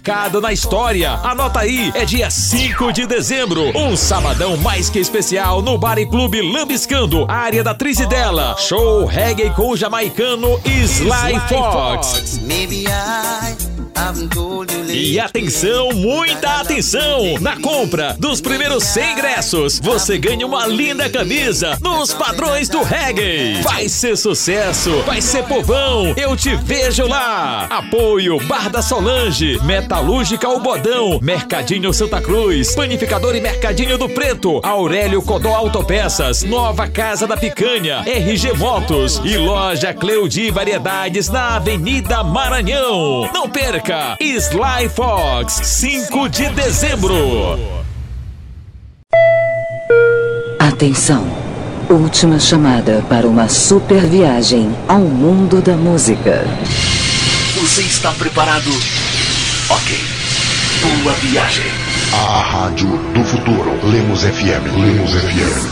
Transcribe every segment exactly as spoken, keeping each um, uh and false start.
marcado na história. Anota aí, é dia cinco de dezembro, um sabadão mais que especial no Bar e Clube Lambiscando, área da Trizidela. Show reggae com o jamaicano Sly Fox. E atenção, muita atenção! Na compra dos primeiros cem ingressos, você ganha uma linda camisa nos padrões do reggae. Vai ser sucesso, vai ser povão, eu te vejo lá. Apoio Bar da Solange, Metalúrgica O Bodão, Mercadinho Santa Cruz, Panificador e Mercadinho do Preto, Aurélio Codó Autopeças, Nova Casa da Picanha, R G Motos e Loja Cleudi Variedades na Avenida Maranhão. Não perca! Sly Fox, cinco de dezembro. Atenção! Última chamada para uma super viagem ao mundo da música. Você está preparado? Ok. Boa viagem. A Rádio do Futuro. Lemos F M. Lemos F M.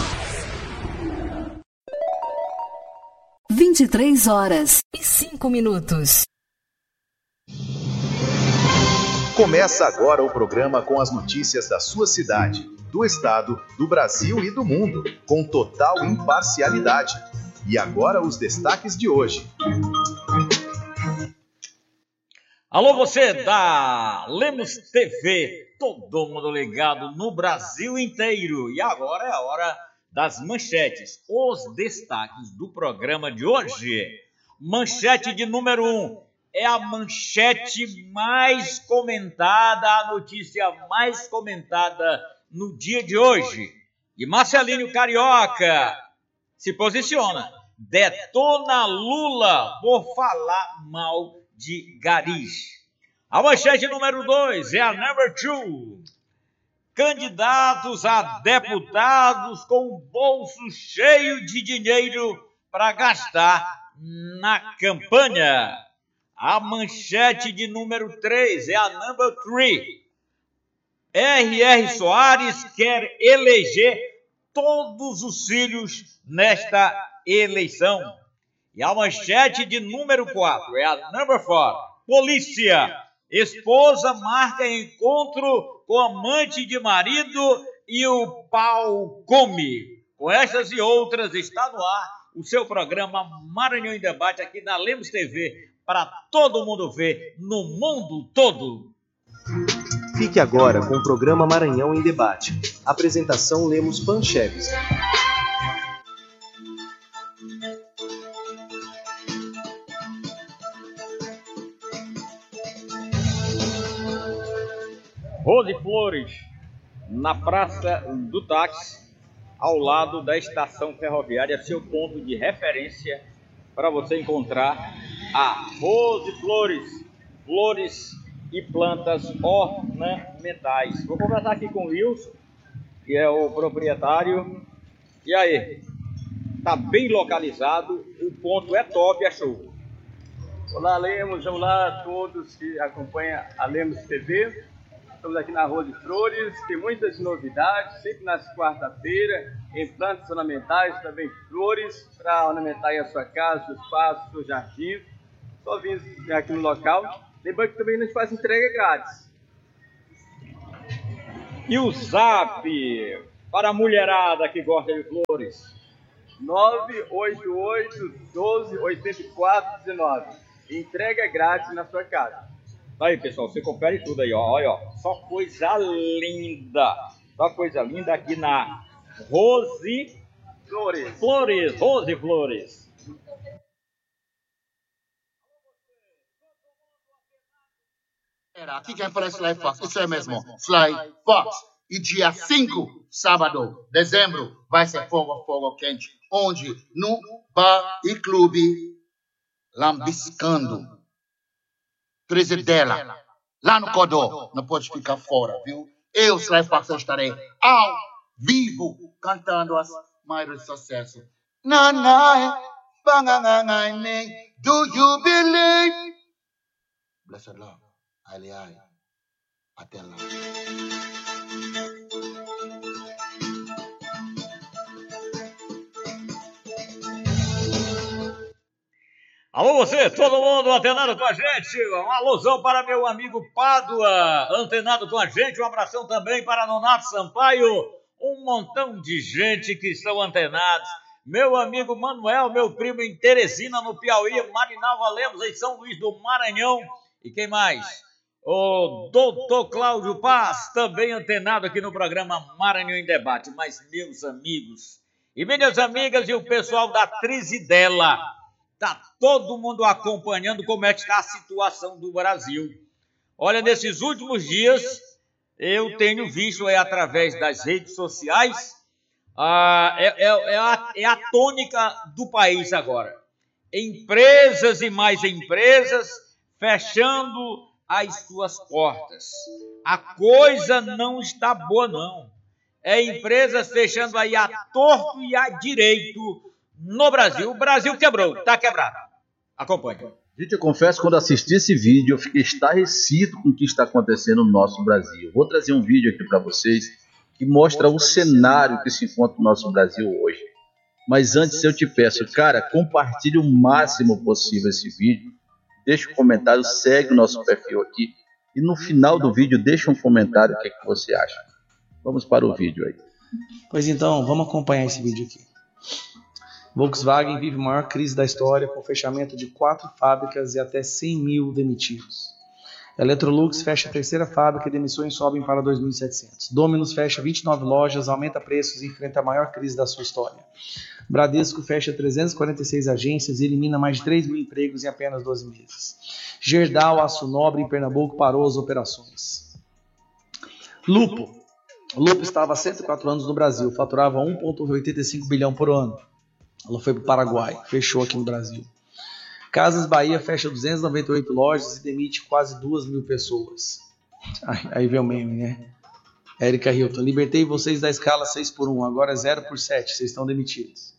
vinte e três horas e cinco minutos. Começa agora o programa com as notícias da sua cidade, do estado, do Brasil e do mundo, com total imparcialidade. E agora os destaques de hoje. Alô, você da Lemos T V, todo mundo ligado no Brasil inteiro. E agora é a hora das manchetes, os destaques do programa de hoje. Manchete de número um. É a manchete mais comentada, a notícia mais comentada no dia de hoje. E Marcelinho Carioca se posiciona. Detona Lula por falar mal de garis. A manchete número dois é a number two. Candidatos a deputados com o bolso cheio de dinheiro para gastar na campanha. A manchete de número três é a number three. R R. Soares quer eleger todos os filhos nesta eleição. E a manchete de número quatro é a number four. Polícia. Esposa marca encontro com amante de marido e o pau come. Com essas e outras está no ar o seu programa Maranhão em Debate aqui na Lemos T V. Para todo mundo ver no mundo todo. Fique agora com o programa Maranhão em Debate. Apresentação Lemos Pancheves. Rose Flores, na Praça do Táxi, ao lado da estação ferroviária, seu ponto de referência para você encontrar a Rose Flores, flores e plantas ornamentais. Vou conversar aqui com o Wilson, que é o proprietário. E aí, tá bem localizado, o ponto é top, é show. Olá, Lemos, olá a todos que acompanham a Lemos T V. Estamos aqui na Rose Flores, tem muitas novidades, sempre nas quarta-feiras, em plantas ornamentais, também flores, para ornamentar aí a sua casa, seu espaço, seu jardim. Só vim aqui no local. Lembrando que também a gente faz entrega grátis. E o zap para a mulherada que gosta de flores? nove oito oito, um dois, oito quatro, um nove. Entrega grátis na sua casa. Aí, pessoal, você confere tudo aí, ó. Olha, ó. Só coisa linda. Só coisa linda aqui na Rose Flores. Flores, Rose Flores. Aqui quem fala é Sly Fox, isso é mesmo, Sly Fox. E dia cinco, sábado, dezembro, vai ser fogo, fogo quente. Onde? No Bar e Clube Lambiscando. Trizidela, lá no Codó. Não pode ficar fora, viu? Eu, Sly Fox, eu estarei ao vivo cantando as maiores sucessos. Nanai, bangangangai, do you believe? Blessed love, ali ai, até lá. Alô você, todo mundo antenado com a gente, um alusão para meu amigo Pádua, antenado com a gente, um abração também para Nonato Sampaio, um montão de gente que estão antenados, meu amigo Manuel, meu primo em Teresina, no Piauí, Marinalva Lemos, em São Luís do Maranhão, e quem mais? O doutor Cláudio Paz, também antenado aqui no programa Maranhão em Debate, mas meus amigos e minhas amigas e o pessoal da Trizidela, está todo mundo acompanhando como é que está a situação do Brasil. Olha, nesses últimos dias, eu tenho visto aí, através das redes sociais, ah, é, é, é, a, é a tônica do país agora. Empresas e mais empresas fechando as suas portas. A coisa não está boa, não. É empresas fechando aí a torto e a direito no Brasil. O Brasil quebrou, está quebrado. Acompanhe. Gente, eu confesso, quando assisti esse vídeo, eu fiquei estarrecido com o que está acontecendo no nosso Brasil. Vou trazer um vídeo aqui para vocês que mostra o cenário que se encontra no nosso Brasil hoje. Mas antes eu te peço, cara, compartilhe o máximo possível esse vídeo. Deixa um comentário, segue o nosso perfil aqui. E no final do vídeo, deixa um comentário o que, é que você acha. Vamos para o vídeo aí. Pois então, vamos acompanhar esse vídeo aqui. Volkswagen vive a maior crise da história com fechamento de quatro fábricas e até cem mil demitidos. Electrolux fecha a terceira fábrica e demissões sobem para dois mil e setecentos. Domino's fecha vinte e nove lojas, aumenta preços e enfrenta a maior crise da sua história. Bradesco fecha trezentas e quarenta e seis agências e elimina mais de três mil empregos em apenas doze meses. Gerdau, Aço Nobre em Pernambuco parou as operações. Lupo. Lupo estava há cento e quatro anos no Brasil, faturava um vírgula oitenta e cinco bilhão por ano. Ela foi para o Paraguai, fechou aqui no Brasil. Casas Bahia fecha duzentas e noventa e oito lojas e demite quase duas mil pessoas. Aí, aí vem o meme, né? Érica Hilton, libertei vocês da escala seis por um, agora é zero por sete, vocês estão demitidos.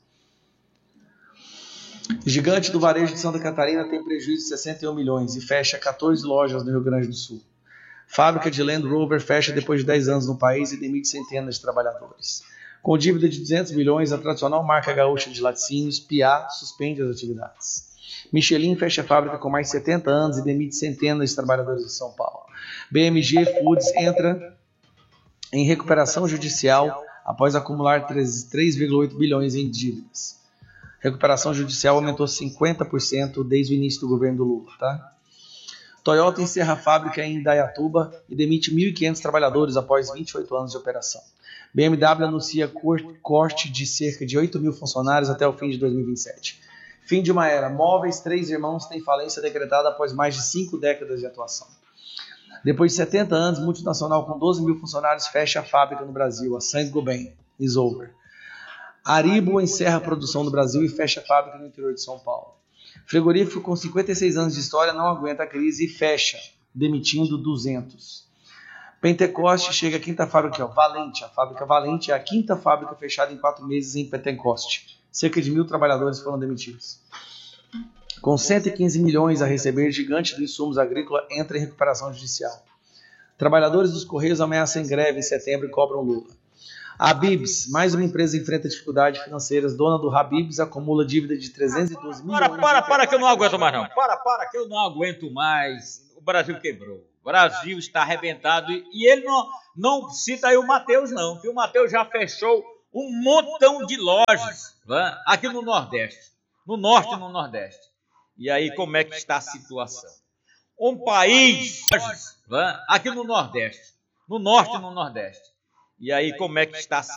Gigante do varejo de Santa Catarina tem prejuízo de sessenta e um milhões e fecha quatorze lojas no Rio Grande do Sul. Fábrica de Land Rover fecha depois de dez anos no país e demite centenas de trabalhadores. Com dívida de duzentos milhões, a tradicional marca gaúcha de laticínios, Piá, suspende as atividades. Michelin fecha a fábrica com mais de setenta anos e demite centenas de trabalhadores em São Paulo. B M G Foods entra em recuperação judicial após acumular três vírgula oito bilhões em dívidas. Recuperação judicial aumentou cinquenta por cento desde o início do governo do Lula, tá? Toyota encerra a fábrica em Indaiatuba e demite mil e quinhentos trabalhadores após vinte e oito anos de operação. B M W anuncia corte de cerca de oito mil funcionários até o fim de dois mil e vinte e sete. Fim de uma era. Móveis, Três Irmãos tem falência decretada após mais de cinco décadas de atuação. Depois de setenta anos, multinacional com doze mil funcionários fecha a fábrica no Brasil. A Saint-Gobain is over. Aribo encerra a produção no Brasil e fecha a fábrica no interior de São Paulo. Frigorífico com cinquenta e seis anos de história não aguenta a crise e fecha, demitindo duzentos. Pentecoste chega a quinta fábrica, ó, Valente. A fábrica Valente é a quinta fábrica fechada em quatro meses em Pentecoste. Cerca de mil trabalhadores foram demitidos. Com cento e quinze milhões a receber, gigante dos insumos agrícolas entra em recuperação judicial. Trabalhadores dos Correios ameaçam em greve em setembro e cobram Lula. A Habib's, mais uma empresa enfrenta dificuldades financeiras. Dona do Habib's acumula dívida de trezentos e doze milhões. Para, para, para que eu não aguento mais não. Para, para que eu não aguento mais. O Brasil quebrou. O Brasil está arrebentado. E ele não, não cita aí o Matheus não, que o Matheus já fechou um montão de lojas, né, aqui no Nordeste. No Norte e no Nordeste. E aí como é que está a situação? Um país, né, aqui no Nordeste. No Norte e no Nordeste. E aí como é que está a